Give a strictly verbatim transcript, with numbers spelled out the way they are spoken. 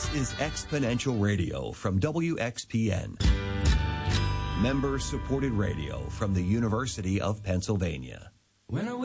This is Exponential Radio from W X P N. Member-supported radio from the University of Pennsylvania. When are we